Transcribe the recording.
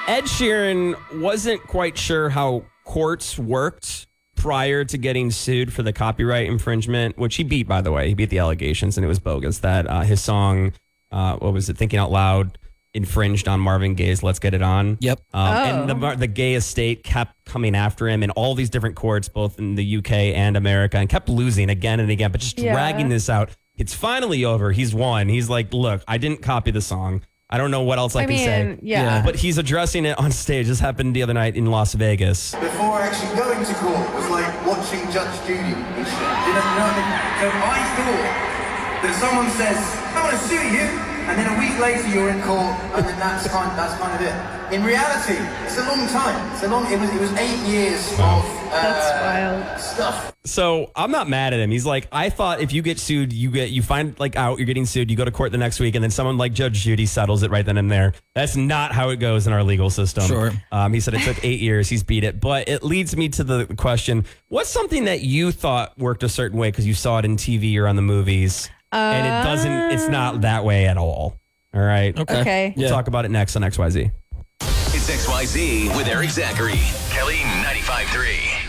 Ed Sheeran wasn't quite sure how courts worked prior to getting sued for the copyright infringement, which he beat, by the way. He beat the allegations, and it was bogus that his song, what was it, Thinking Out Loud, infringed on Marvin Gaye's Let's Get It On. Yep. And the Gaye estate kept coming after him in all these different courts, both in the UK and America, and kept losing again and again, but just dragging this out. It's finally over. He's won. He's like, look, I didn't copy the song. I don't know what else I can say. Yeah. But he's addressing it on stage. This happened the other night in Las Vegas. Before actually going to court was like watching Judge Judy and shit. You know what I mean? So I thought that someone says, I want to sue you, and then a week later you're in court, and then that's kind of it. In reality, it's a long time. It was 8 years of That's wild stuff. So I'm not mad at him. He's like, I thought if you get sued, you find like out, you're getting sued, you go to court the next week, and then someone like Judge Judy settles it right then and there. That's not how it goes in our legal system. Sure. He said it took 8 years. He's beat it. But it leads me to the question, what's something that you thought worked a certain way because you saw it in TV or on the movies, and it doesn't, it's not that way at all. All right. Okay. We'll talk about it next on XYZ. It's XYZ with Eric Zachary. Kelly 95.3.